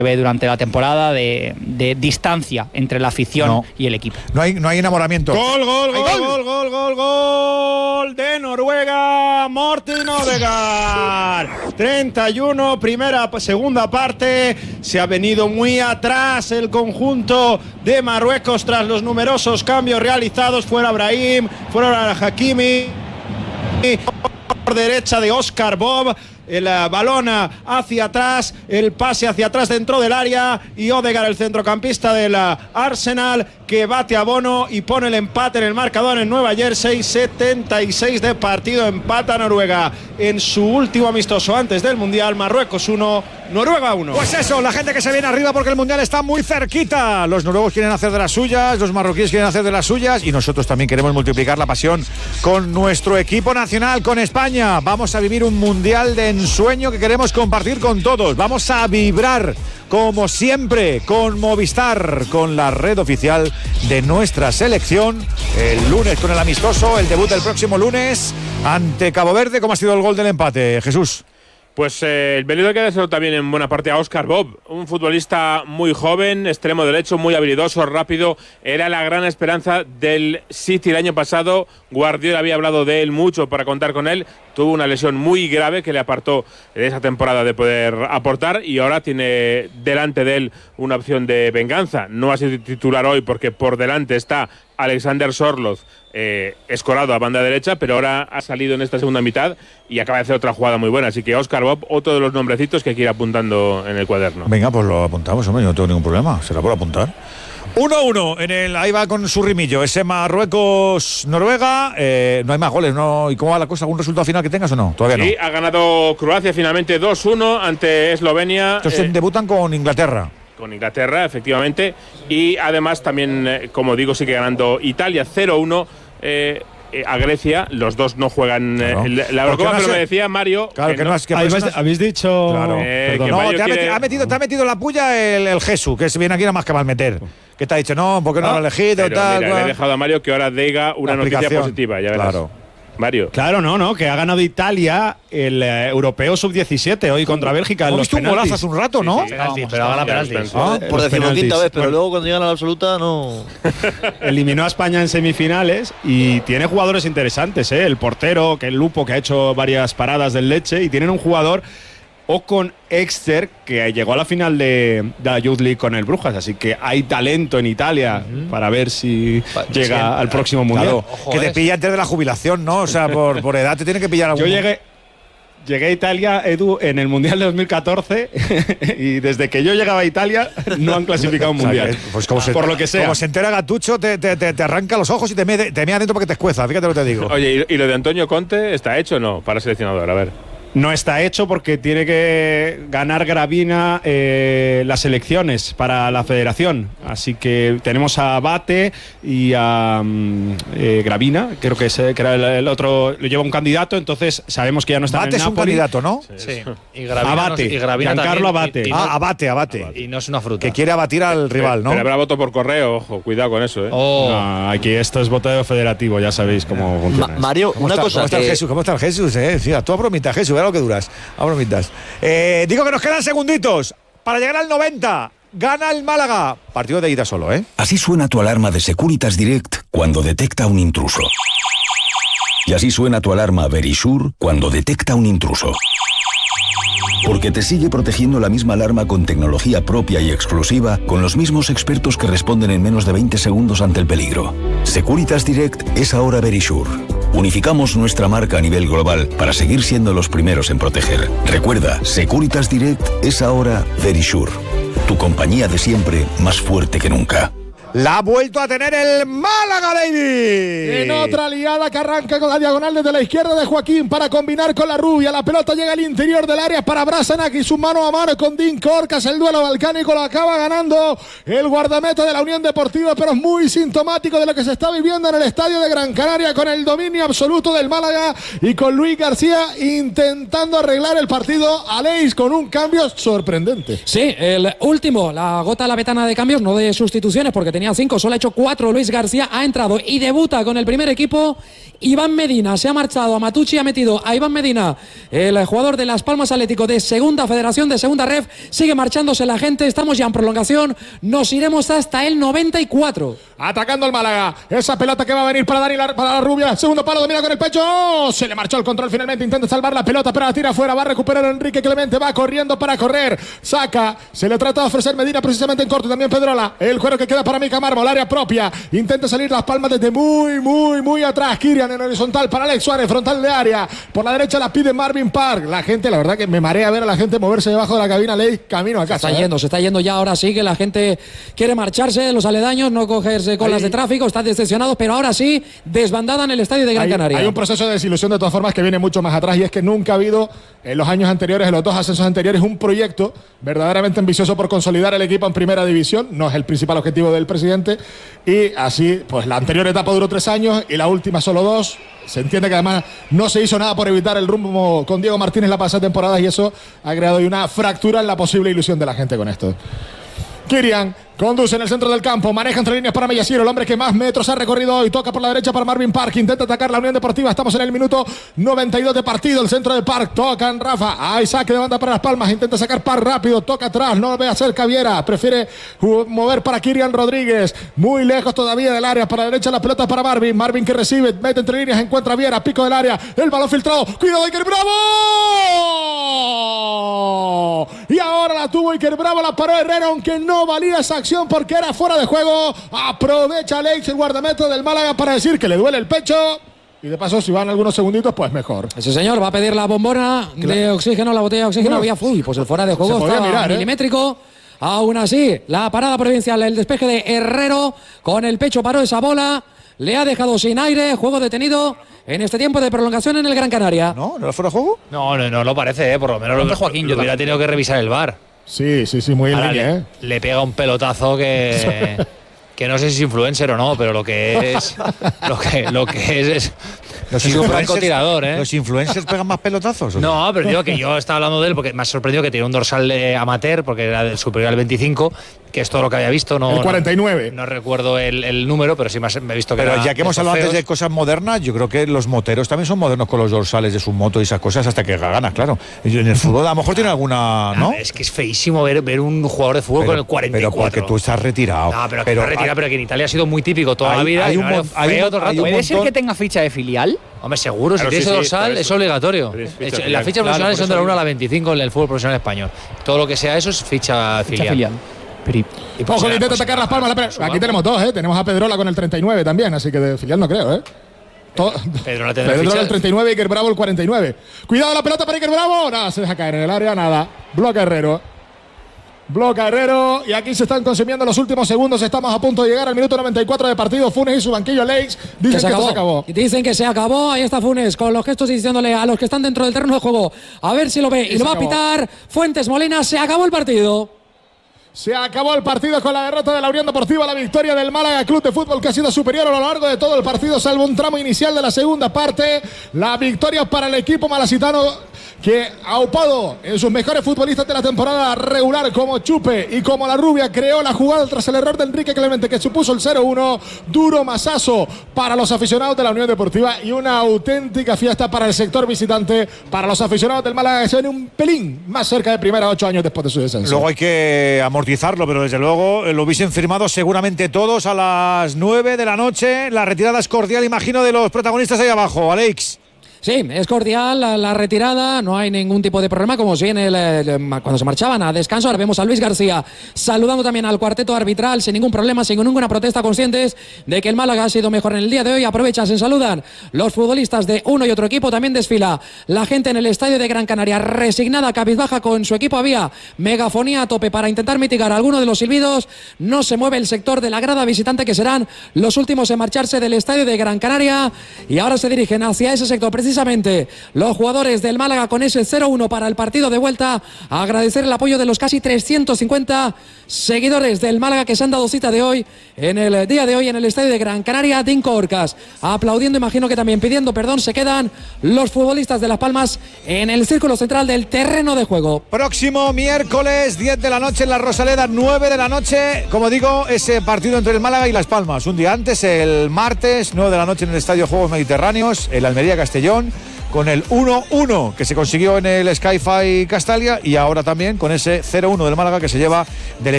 ve durante la temporada de distancia entre la afición y el equipo. No hay enamoramiento. Gol de Noruega, Morten Ødegaard. 31, segunda parte. Se ha venido muy atrás el conjunto de Marruecos tras los numerosos cambios realizados. Fuera Brahim, fuera Hakimi. Por derecha de Oscar Bob. El balón hacia atrás, el pase hacia atrás dentro del área y Ødegaard, el centrocampista del Arsenal, que bate a Bono y pone el empate en el marcador en Nueva Jersey. 76 de partido, empata Noruega en su último amistoso antes del Mundial. Marruecos 1, Noruega 1. Pues eso, la gente que se viene arriba porque el Mundial está muy cerquita. Los noruegos quieren hacer de las suyas, los marroquíes quieren hacer de las suyas y nosotros también queremos multiplicar la pasión con nuestro equipo nacional, con España. Vamos a vivir un Mundial de ensueño que queremos compartir con todos. Vamos a vibrar como siempre con Movistar, con la red oficial de nuestra selección. El lunes con el amistoso, el debut del próximo lunes ante Cabo Verde. ¿Cómo ha sido el gol del empate, Jesús? Pues el mérito hay que dárselo también en buena parte a Oscar Bob, un futbolista muy joven, extremo derecho, muy habilidoso, rápido. Era la gran esperanza del City el año pasado. Guardiola había hablado de él mucho para contar con él. Tuvo una lesión muy grave que le apartó de esa temporada de poder aportar y ahora tiene delante de él una opción de venganza. No ha sido titular hoy porque por delante está Alexander Sorloth, escorado a banda derecha, pero ahora ha salido en esta segunda mitad y acaba de hacer otra jugada muy buena. Así que Oscar Bob, otro de los nombrecitos que hay que ir apuntando en el cuaderno. Venga, pues lo apuntamos, hombre, no tengo ningún problema. Será por apuntar. 1-1 ahí va con su rimillo, ese Marruecos-Noruega. No hay más goles, ¿no? ¿Y cómo va la cosa? ¿Algún resultado final que tengas o no? Todavía no. Sí, ha ganado Croacia finalmente 2-1 ante Eslovenia. Entonces debutan con Inglaterra. Con Inglaterra, efectivamente. Y además también, como digo, sigue ganando Italia 0-1 a Grecia. Los dos no juegan la Eurocopa, pero me decía Mario. Claro, que no es que habéis dicho. Claro. No, te ha metido la puya el Jesús, que se viene aquí nada más que mal meter. Que te ha dicho, no, ¿por qué no lo has elegido? Tal, mira, le he dejado a Mario que ahora diga una noticia positiva. Ya verás. Claro. Mario. Claro, no, que ha ganado Italia el europeo sub-17 hoy contra Bélgica. Hemos visto un golazo hace un rato, ¿no? Sí, pero gana penaltis. Por decimoquinta vez, pero luego cuando llegan a la absoluta no. Eliminó a España en semifinales y tiene jugadores interesantes, el portero, que es Lupo, que ha hecho varias paradas del Leche, y tienen un jugador Ocon Exter, que llegó a la final de la Youth League con el Brujas, así que hay talento en Italia para ver si llega al próximo Mundial. Claro, que te pilla antes de la jubilación, ¿no? O sea, por edad te tiene que pillar algún. Yo llegué a Italia, Edu, en el Mundial de 2014 y desde que yo llegaba a Italia no han clasificado un Mundial. O sea, pues por lo que sea. Como se entera Gattuso, te arranca los ojos y te mea dentro para que te escueza, fíjate lo que te digo. Oye, ¿y lo de Antonio Conte está hecho o no para seleccionador? A ver. No está hecho porque tiene que ganar Gravina las elecciones para la federación. Así que tenemos a Bate y a Gravina, creo que era el otro, lo lleva un candidato, entonces sabemos que ya no está Bate en el Napoli. es un candidato, ¿no? Sí. Y Gravina Giancarlo Abate. Abate. Y no es una fruta. Que quiere abatir al rival, ¿no? Pero habrá voto por correo, ojo, cuidado con eso, No, aquí esto es voto federativo, ya sabéis cómo funciona. Mario, una cosa. ¿Cómo está el Jesús? Fíjate, tú a bromita, Jesús, lo que duras. A bromitas. Digo que nos quedan segunditos para llegar al 90. Gana el Málaga. Partido de ida solo, ¿eh? Así suena tu alarma de Securitas Direct cuando detecta un intruso. Y así suena tu alarma Verisure cuando detecta un intruso. Porque te sigue protegiendo la misma alarma con tecnología propia y exclusiva, con los mismos expertos que responden en menos de 20 segundos ante el peligro. Securitas Direct es ahora Verisure. Unificamos nuestra marca a nivel global para seguir siendo los primeros en proteger. Recuerda, Securitas Direct es ahora Verisure. Tu compañía de siempre, más fuerte que nunca. La ha vuelto a tener el Málaga, David. En otra liada que arranca con la diagonal desde la izquierda de Joaquín para combinar con la rubia. La pelota llega al interior del área para Brasanac y su mano a mano con Dean Corcas. El duelo balcánico lo acaba ganando el guardameta de la Unión Deportiva, pero es muy sintomático de lo que se está viviendo en el estadio de Gran Canaria, con el dominio absoluto del Málaga y con Luis García intentando arreglar el partido. Aleix con un cambio sorprendente. Sí, el último, la gota a la vetana de cambios, no de sustituciones, porque tenía tenía 5, solo ha hecho 4 Luis García, ha entrado y debuta con el primer equipo Iván Medina, se ha marchado a Matucci, ha metido a Iván Medina, el jugador de Las Palmas Atlético de segunda federación, de segunda ref, sigue marchándose la gente, estamos ya en prolongación, nos iremos hasta el 94. Atacando el Málaga, esa pelota que va a venir para Dani, para la rubia, segundo palo, domina con el pecho, se le marchó el control finalmente, intenta salvar la pelota, pero la tira afuera, va a recuperar Enrique Clemente, va corriendo para correr, saca, se le trata de ofrecer Medina precisamente en corto, también Pedrola, el juego que queda para Mica Mármol, área propia, intenta salir Las Palmas desde muy atrás, Kirian en horizontal para Alex Suárez, frontal de área, por la derecha la pide Marvin Park, la gente, la verdad que me marea ver a la gente moverse debajo de la cabina, Ley, camino a casa. Se está yendo ya, ahora sí que la gente quiere marcharse, los aledaños, no cogerse colas de tráfico, está decepcionado, pero ahora sí, desbandada en el estadio de Gran Canaria. Hay un proceso de desilusión de todas formas que viene mucho más atrás, y es que nunca ha habido en los años anteriores, en los 2 ascensos anteriores, un proyecto verdaderamente ambicioso por consolidar el equipo en primera división, no es el principal objetivo del presidente, y así, pues la anterior etapa duró 3 años y la última solo 2. Se entiende que además no se hizo nada por evitar el rumbo con Diego Martínez la pasada temporada, y eso ha creado una fractura en la posible ilusión de la gente con esto. Kirian conduce en el centro del campo, maneja entre líneas para Mellasiero, el hombre que más metros ha recorrido hoy, toca por la derecha para Marvin Park, intenta atacar la Unión Deportiva, estamos en el minuto 92 de partido, el centro del Park, tocan Rafa, hay saque de banda para Las Palmas, intenta sacar Park rápido, toca atrás, no lo ve hacer Caviera, prefiere mover para Kirian Rodríguez, muy lejos todavía del área, para la derecha la pelota para Marvin que recibe, mete entre líneas, encuentra a Viera, pico del área, el balón filtrado, cuidado Iker Bravo, y ahora la tuvo Iker Bravo, la paró Herrera, aunque no valía esa acción porque era fuera de juego. Aprovecha Alex, el guardameta del Málaga, para decir que le duele el pecho, y de paso si van algunos segunditos pues mejor. Ese señor va a pedir la bombona de oxígeno, la botella de oxígeno, había pues el fuera de juego estaba mirar, milimétrico. Aún así, la parada provincial, el despeje de Herrero, con el pecho paró esa bola, le ha dejado sin aire, juego detenido en este tiempo de prolongación en el Gran Canaria. ¿No era fuera de juego? No lo parece, por lo menos lo que Joaquín, yo hubiera tenido que revisar el VAR. Sí, muy en línea, le pega un pelotazo que no sé si es influencer o no, pero lo que es Los un francotirador, ¿eh? ¿Los influencers pegan más pelotazos? No, pero digo que yo estaba hablando de él porque me ha sorprendido que tiene un dorsal amateur, porque era superior al 25, que es todo lo que había visto. No, el 49. No recuerdo el número, pero sí me he visto que pero era. Ya que hemos hablado antes de cosas modernas, yo creo que los moteros también son modernos con los dorsales de sus motos y esas cosas hasta que ganas, claro. Y en el fútbol a lo mejor tiene alguna, ¿no? Es que es feísimo ver un jugador de fútbol con el 44. Pero porque tú estás retirado. No, pero que en Italia ha sido muy típico toda la vida. ¿Puede ser que tenga ficha de filial? Hombre, seguro, si tienes ese dorsal es obligatorio. Las fichas profesionales son de la 1 a la 25 en el fútbol profesional español. Todo lo que sea eso es ficha filial. Y poco le intenta atacar Las Palmas. Aquí tenemos 2, Tenemos a Pedrola con el 39 también, así que de filial no creo, Pedrola el 39 y Iker Bravo el 49. Cuidado la pelota para Iker Bravo. Nada, se deja caer en el área, nada. Bloca Herrero. Y aquí se están consumiendo los últimos segundos. Estamos a punto de llegar al minuto 94 de partido. Funes y su banquillo, Leix, dicen que se acabó. Dicen que se acabó. Ahí está Funes con los gestos diciéndole a los que están dentro del terreno de juego a ver si lo ve. Y lo va a pitar Fuentes Molina. Se acabó el partido. Se acabó el partido con la derrota de la Unión Deportiva, la victoria del Málaga Club de Fútbol, que ha sido superior a lo largo de todo el partido, salvo un tramo inicial de la segunda parte. La victoria para el equipo malacitano, que aupado en sus mejores futbolistas de la temporada regular como Chupe y como La Rubia, creó la jugada tras el error de Enrique Clemente, que supuso el 0-1. Duro masazo para los aficionados de la Unión Deportiva y una auténtica fiesta para el sector visitante, para los aficionados del Málaga, que se ven un pelín más cerca de primera 8 años después de su descenso. Luego hay que amortizarlo, pero desde luego lo hubiesen firmado seguramente todos a las 9 de la noche. La retirada es cordial, imagino, de los protagonistas ahí abajo, Alex. Sí, es cordial la retirada, no hay ningún tipo de problema, como si cuando se marchaban a descanso. Ahora vemos a Luis García saludando también al cuarteto arbitral sin ningún problema, sin ninguna protesta, conscientes de que el Málaga ha sido mejor en el día de hoy. Aprovechan, se saludan los futbolistas de uno y otro equipo. También desfila la gente en el estadio de Gran Canaria, resignada, cabizbaja con su equipo. Había megafonía a tope para intentar mitigar alguno de los silbidos. No se mueve el sector de la grada visitante, que serán los últimos en marcharse del estadio de Gran Canaria, y ahora se dirigen hacia ese sector precisamente precisamente los jugadores del Málaga con ese 0-1 para el partido de vuelta. Agradecer el apoyo de los casi 350 seguidores del Málaga que se han dado cita de hoy, en el día de hoy, en el estadio de Gran Canaria, Dinko Orcas. Aplaudiendo, imagino que también pidiendo perdón, se quedan los futbolistas de Las Palmas en el círculo central del terreno de juego. Próximo miércoles, 10 de la noche en la Rosaleda, 9 de la noche, como digo, ese partido entre el Málaga y Las Palmas. Un día antes, el martes, 9 de la noche en el Estadio Juegos Mediterráneos, el Almería Castellón, con el 1-1 que se consiguió en el Sky-Fi Castalia y ahora también con ese 0-1 del Málaga que se lleva del